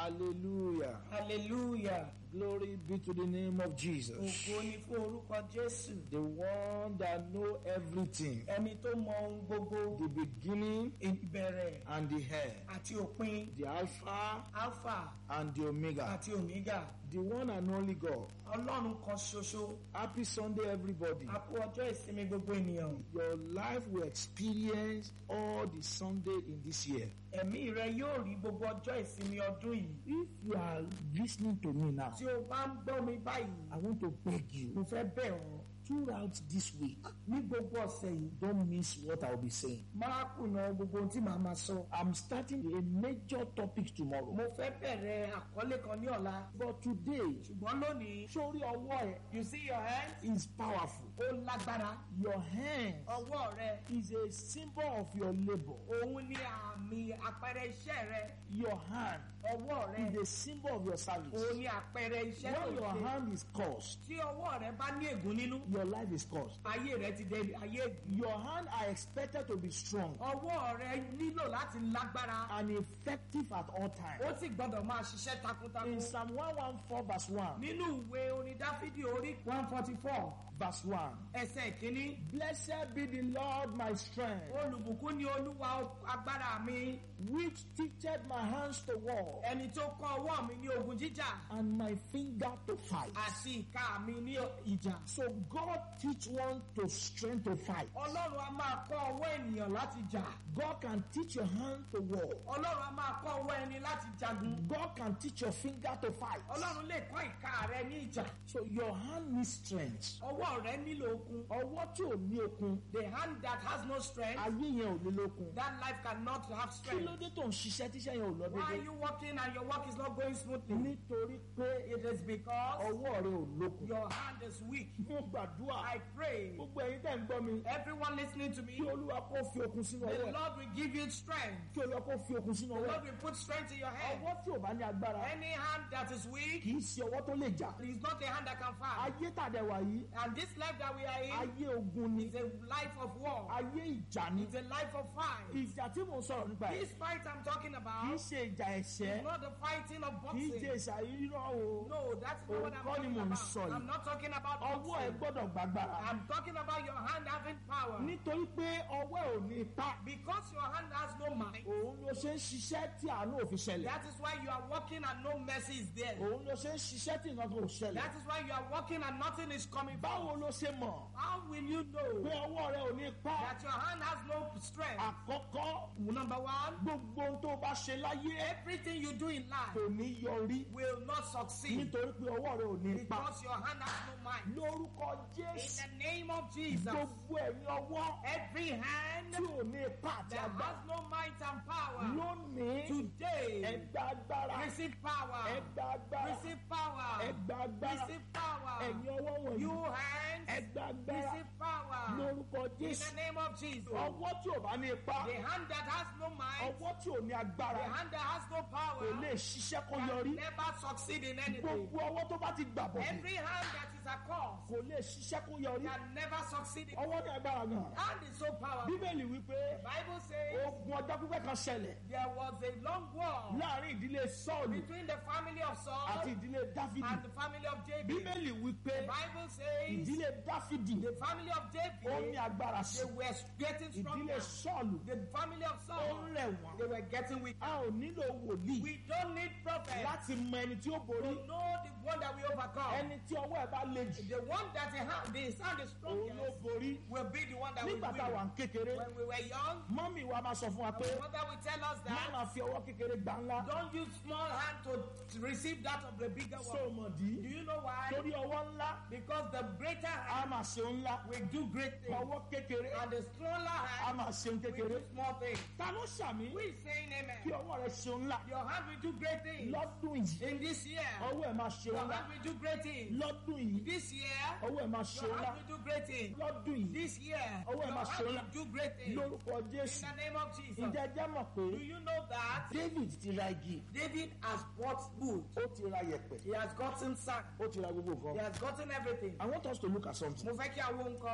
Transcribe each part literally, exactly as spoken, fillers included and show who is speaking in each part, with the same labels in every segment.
Speaker 1: Hallelujah.
Speaker 2: Hallelujah.
Speaker 1: Glory be to the name of Jesus.
Speaker 2: Ògo ni fún orúkọ Jésù.
Speaker 1: The one that know everything.
Speaker 2: Ẹni tó mọ ohun gbogbo.
Speaker 1: The beginning
Speaker 2: Ìbẹ̀rẹ̀
Speaker 1: and the end.
Speaker 2: àti òpin.
Speaker 1: The Alpha
Speaker 2: Alpha
Speaker 1: and the Omega.
Speaker 2: àti Omega.
Speaker 1: The one and only God.
Speaker 2: Ọlọ́run kan ṣoṣo.
Speaker 1: Happy Sunday, everybody.
Speaker 2: A kú ọjọ́ ìsinmi gbogbo ènìyàn.
Speaker 1: Your life will experience all the Sunday in this year.
Speaker 2: Ẹ̀mí rẹ yóò rí gbogbo ọjọ́ ìsinmi ọdún yìí.
Speaker 1: If you are listening to me now,
Speaker 2: Tí o bá ń gbọ́ mi báyìí,
Speaker 1: I want to beg you,
Speaker 2: mo fẹ́ bẹ̀ ọ́.
Speaker 1: throughout this week,
Speaker 2: Ní gbogbo ọ̀sẹ̀ yìí,
Speaker 1: don't miss what I will be saying.
Speaker 2: máa kùnà gbogbo ohun tí màá máa sọ.
Speaker 1: I'm starting a major topic tomorrow.
Speaker 2: Mo fẹ́ bẹ̀rẹ̀ àkọlé kan ní ọ̀la.
Speaker 1: But today,
Speaker 2: Ṣùgbọ́n lónìí,
Speaker 1: sórí ọwọ́ ẹ
Speaker 2: you see your hand?
Speaker 1: is powerful.
Speaker 2: Ó lágbára.
Speaker 1: Your hand
Speaker 2: Ọwọ́ rẹ,
Speaker 1: is a symbol of your labor.
Speaker 2: òun ni àmì àpẹẹrẹ iṣẹ́ rẹ.
Speaker 1: Your hand
Speaker 2: Ọwọ́ rẹ,
Speaker 1: is a symbol of your service.
Speaker 2: òun ni àpẹẹrẹ iṣẹ́ tó
Speaker 1: When your
Speaker 2: ṣe.
Speaker 1: hand is cursed,
Speaker 2: Tí ọwọ́ rẹ bá ní ègún nínú,
Speaker 1: your life is cursed.
Speaker 2: ayé rẹ ti dé ayé ègún.
Speaker 1: Your hand are expected to be strong
Speaker 2: Ọwọ́ rẹ nílò láti lágbára.
Speaker 1: and effective at all times.
Speaker 2: Ó sì gbọ́dọ̀ máa ṣiṣẹ́ takuntakun.
Speaker 1: In Psalm one fourteen verse one,
Speaker 2: Nínú ìwé orin Dáfídì orí one forty four
Speaker 1: verse one,
Speaker 2: ẹsẹ̀ kìíní.
Speaker 1: Blessed be the Lord my strength,
Speaker 2: Olùbùkún ni Olúwa agbára mi.
Speaker 1: which teacheth my hands to war
Speaker 2: Ẹni tó kọ́ ọwọ́ mi ní ogun jíjà
Speaker 1: and my finger to fight.
Speaker 2: àti ìka mi ní ìjà.
Speaker 1: So God teach one to strength to fight.
Speaker 2: Ọlọ́run a máa kọ́ ọwọ́ ènìyàn láti jà.
Speaker 1: God can teach your hand to war.
Speaker 2: Ọlọ́run a máa kọ́ ọwọ́ ẹni láti jagun.
Speaker 1: God can teach your finger to fight.
Speaker 2: Ọlọ́run lè kọ́ ìka rẹ ní ìjà.
Speaker 1: So your hand needs strength.
Speaker 2: Ọwọ́ rẹ nílò okun.
Speaker 1: Ọwọ́ tí ò ní okun,
Speaker 2: The hand that has no strength,
Speaker 1: ayé yẹn ò ní lókun.
Speaker 2: that life cannot have
Speaker 1: Kí
Speaker 2: strength.
Speaker 1: ló dé tó ń ṣiṣẹ́ tíṣẹ́ yẹn ò lọ
Speaker 2: Why are
Speaker 1: dédé?
Speaker 2: you working and your work is not going smoothly?
Speaker 1: Nítorí pé
Speaker 2: It is because
Speaker 1: ọwọ́ rẹ ò lókun.
Speaker 2: your hand is weak.
Speaker 1: Mo gbàdúrà
Speaker 2: I pray,
Speaker 1: gbogbo ẹ̀yin tẹ́ ń gbọ́ mi.
Speaker 2: everyone listening to me,
Speaker 1: Kí Olúwa kó fi okun sínú
Speaker 2: the
Speaker 1: ọwọ́ ẹ̀.
Speaker 2: Lord will give you strength.
Speaker 1: Kí Olúwa kó fi okun sínú
Speaker 2: The
Speaker 1: ọwọ́
Speaker 2: Lord
Speaker 1: ẹ̀.
Speaker 2: will put strength in your hand.
Speaker 1: Ọwọ́ tí ò bá ní agbára
Speaker 2: Any hand that is weak
Speaker 1: kì í ṣe ọwọ́ tó lè jà.
Speaker 2: is not a hand that can fight.
Speaker 1: Ayé tàdé wà yìí,
Speaker 2: And this life that we are in
Speaker 1: ayé ogun ni,
Speaker 2: is a life of war.
Speaker 1: ayé ìjà ni.
Speaker 2: It's a life of fight.
Speaker 1: Ìjà tí mò ń sọ̀rọ̀ nípa ẹ̀
Speaker 2: This fight I'm talking
Speaker 1: kì í
Speaker 2: about
Speaker 1: ṣe ìjà ẹ̀ṣẹ́,
Speaker 2: is not the fighting of
Speaker 1: kì í ṣe
Speaker 2: boxing.
Speaker 1: ìṣàyírọ̀ o.
Speaker 2: No, that's not what I'm
Speaker 1: Òǹkọ́ ni
Speaker 2: talking
Speaker 1: mò ń
Speaker 2: about.
Speaker 1: sọ yìí.
Speaker 2: I'm not talking about
Speaker 1: Ọwọ́ ẹ̀
Speaker 2: boxing.
Speaker 1: gbọ́dọ̀ gbàgbára.
Speaker 2: I'm talking about your hand having power.
Speaker 1: Nítorí pé ọwọ́ ẹ̀ ò ní ipá.
Speaker 2: Because your hand has no mind,
Speaker 1: Òun ló ṣe ń ṣiṣẹ́ tí àánú ò fi ṣẹlẹ̀.
Speaker 2: that is why you are working and no mercy is there.
Speaker 1: Òun ló ṣe ń ṣiṣẹ́ tí nǹkan kan ò ṣẹlẹ̀.
Speaker 2: That is why you are working and nothing is coming
Speaker 1: Báwo
Speaker 2: forth.
Speaker 1: ló ṣe mọ̀
Speaker 2: How will you
Speaker 1: pé
Speaker 2: know
Speaker 1: ọwọ́ rẹ ò ní ipá?
Speaker 2: that your hand has no strength?
Speaker 1: Àkọ́kọ́,
Speaker 2: Number one,
Speaker 1: gbogbo ohun tó bá ṣe láyé
Speaker 2: everything you do in life
Speaker 1: kò ní yọrí
Speaker 2: will not succeed
Speaker 1: nítorí pé ọwọ́ rẹ ò ní ipá.
Speaker 2: because your hand has no mind.
Speaker 1: Lórúkọ
Speaker 2: In
Speaker 1: Jésù,
Speaker 2: the name of Jesus,
Speaker 1: gbogbo ẹ̀yin ọwọ́
Speaker 2: every hand
Speaker 1: tí ò ní ipá àti
Speaker 2: that
Speaker 1: agbára
Speaker 2: has no might and power,
Speaker 1: lónìí
Speaker 2: today,
Speaker 1: ẹgbà agbára,
Speaker 2: receive power,
Speaker 1: ẹgbà agbára,
Speaker 2: receive power,
Speaker 1: ẹgbà agbára,
Speaker 2: receive power.
Speaker 1: ẹ̀yin ọwọ́ wọ̀nyí
Speaker 2: You hands,
Speaker 1: ẹgbà agbára
Speaker 2: receive power.
Speaker 1: lórúkọ
Speaker 2: In
Speaker 1: Jésù.
Speaker 2: the name of Jesus,
Speaker 1: Ọwọ́ tí ò bá ní ipá,
Speaker 2: the hand that has no mind,
Speaker 1: ọwọ́ tí ò ní agbára
Speaker 2: the hand that has no
Speaker 1: kò
Speaker 2: power,
Speaker 1: lè ṣiṣẹ́ kó
Speaker 2: can
Speaker 1: yọrí.
Speaker 2: never succeed in anything.
Speaker 1: Gbogbo ọwọ́ tó bá ti gbà bọ̀
Speaker 2: Every hand that is a cause
Speaker 1: kò lè ṣiṣẹ́ kó yọrí.
Speaker 2: can never succeed. in-
Speaker 1: Ọwọ́ ní agbára náà.
Speaker 2: Hand is so powerful.
Speaker 1: Bíbélì wípé
Speaker 2: The Bible says
Speaker 1: ogun ọjọ́ pípẹ́ kan ṣẹlẹ̀
Speaker 2: there was a long war
Speaker 1: láàrin ìdílé Sọ́ọ̀lù
Speaker 2: between the family of
Speaker 1: àti
Speaker 2: Saul
Speaker 1: ìdílé Dáfídì.
Speaker 2: and the family of David.
Speaker 1: Bíbélì wípé
Speaker 2: The Bible says
Speaker 1: ìdílé Dáfídì
Speaker 2: the family of
Speaker 1: ó ní
Speaker 2: David,
Speaker 1: agbára sí.
Speaker 2: they were getting
Speaker 1: Ìdílé
Speaker 2: stronger.
Speaker 1: Sọ́ọ̀lù
Speaker 2: The family of
Speaker 1: ó
Speaker 2: Saul,
Speaker 1: rẹ̀ wọ́n.
Speaker 2: they were getting weak.
Speaker 1: A ò nílò wòlíì
Speaker 2: We don't need prophets
Speaker 1: láti mọ ẹni tí ó
Speaker 2: to
Speaker 1: borí.
Speaker 2: know the one that we overcome.
Speaker 1: Ẹni tí ọwọ́ ẹ̀ bá le jù
Speaker 2: The one that the hand, the hand is
Speaker 1: òun ló
Speaker 2: strongest
Speaker 1: borí.
Speaker 2: will be the one that will
Speaker 1: Nígbà tá a wà
Speaker 2: win.
Speaker 1: ń kékeré,
Speaker 2: When we were young,
Speaker 1: mọ́mì wa máa sọ fún wa pé
Speaker 2: our mother will tell us
Speaker 1: má
Speaker 2: that
Speaker 1: máa fi ọwọ́ kékeré gbà ńlá.
Speaker 2: don't use small hand to to receive that of the bigger
Speaker 1: Ṣé o
Speaker 2: one.
Speaker 1: mọ̀
Speaker 2: Do
Speaker 1: dí?
Speaker 2: you know why?
Speaker 1: Torí ọwọ́ ńlá
Speaker 2: Because the greater
Speaker 1: a
Speaker 2: hand
Speaker 1: máa ṣe ńlá.
Speaker 2: will do great things,
Speaker 1: Ọwọ́ kékeré
Speaker 2: and the smaller
Speaker 1: a
Speaker 2: hand
Speaker 1: máa ṣe
Speaker 2: will
Speaker 1: kékeré.
Speaker 2: do small things.
Speaker 1: Ta ló ṣàmì
Speaker 2: We saying
Speaker 1: kí
Speaker 2: amen.
Speaker 1: ọwọ́ rẹ̀ ṣe ńlá?
Speaker 2: Your hand will do great things
Speaker 1: Lọ́dún yìí,
Speaker 2: in this year.
Speaker 1: ọwọ́ ẹ̀ máa ṣe
Speaker 2: Your
Speaker 1: ńlá.
Speaker 2: hand will do great things
Speaker 1: Lọ́dún yìí,
Speaker 2: this year.
Speaker 1: ọwọ́ ẹ̀ máa ṣe
Speaker 2: Your
Speaker 1: ńlá.
Speaker 2: hand will do great things
Speaker 1: Lọ́dún yìí,
Speaker 2: this year.
Speaker 1: Ọwọ́ ẹ̀
Speaker 2: Your
Speaker 1: máa
Speaker 2: hand
Speaker 1: ṣe
Speaker 2: will
Speaker 1: ńlá.
Speaker 2: do great things
Speaker 1: Lórúkọ
Speaker 2: in
Speaker 1: Jésù.
Speaker 2: the name of Jesus.
Speaker 1: Ǹjẹ́ ẹ jẹ́ mọ̀ pé
Speaker 2: Do you know that
Speaker 1: David ti ra igi,
Speaker 2: David has bought wood?
Speaker 1: ó ti ra yẹ̀pẹ̀,
Speaker 2: He has gotten sand.
Speaker 1: ó ti ra gbogbo
Speaker 2: He
Speaker 1: nǹkan.
Speaker 2: has gotten everything.
Speaker 1: I want us to look at something.
Speaker 2: Mo fẹ́ kí a wo nǹkan.
Speaker 1: Ó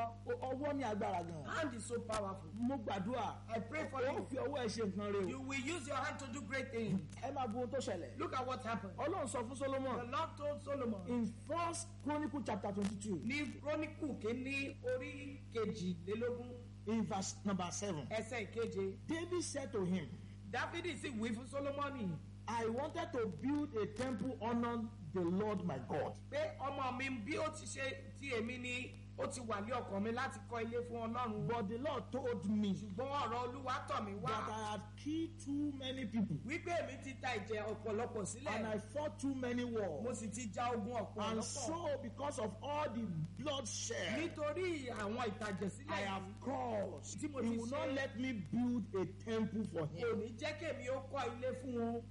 Speaker 1: ọwọ́ ní agbára gan.
Speaker 2: Hand is so powerful.
Speaker 1: mo gbàdúrà.
Speaker 2: I pray for
Speaker 1: ó
Speaker 2: you.
Speaker 1: fi ọwọ́ ẹ ṣe nǹkan rẹ
Speaker 2: You
Speaker 1: o.
Speaker 2: will use your hand to do great things.
Speaker 1: ẹ máa bu ohun tó ṣẹlẹ̀.
Speaker 2: Look at what happened.
Speaker 1: ọlọ́run sọ fún
Speaker 2: The
Speaker 1: Solomon
Speaker 2: Lord told Solomon
Speaker 1: in first chronicle chapter twenty-two
Speaker 2: ní Chronicle kìíní orí kejìlélógún
Speaker 1: in verse number seven.
Speaker 2: ẹsẹ̀ ìkeje.
Speaker 1: David said to him,
Speaker 2: Dáfídì sì wí fún Solomoni
Speaker 1: I wanted to build a temple honor the Lord my God.
Speaker 2: pé ọmọ mi bí ó ti ṣe ti èmi ni ó ti wà ní ọkàn mi láti kọ́ ilé fún Ọlọ́run.
Speaker 1: But the Lord told me
Speaker 2: Ṣùgbọ́n ọ̀rọ̀ Olúwa tọ̀ mí
Speaker 1: that
Speaker 2: wá
Speaker 1: I had killed too many people
Speaker 2: wípé èmi ti ta ìjẹ ọ̀pọ̀lọpọ̀
Speaker 1: and I
Speaker 2: sílẹ̀.
Speaker 1: fought too many
Speaker 2: Mo
Speaker 1: wars.
Speaker 2: sì ti ja ogun
Speaker 1: And
Speaker 2: ọ̀pọ̀lọpọ̀.
Speaker 1: so because of all the bloodshed
Speaker 2: Nítorí àwọn
Speaker 1: I
Speaker 2: ìtàjẹ̀sílẹ̀
Speaker 1: have
Speaker 2: yìí,
Speaker 1: caused,
Speaker 2: Tí mo
Speaker 1: he
Speaker 2: ti
Speaker 1: will not
Speaker 2: ṣe-
Speaker 1: let me build a temple for
Speaker 2: kò
Speaker 1: him.
Speaker 2: ní jẹ́ kémi ó kọ́ ilé fún wọn.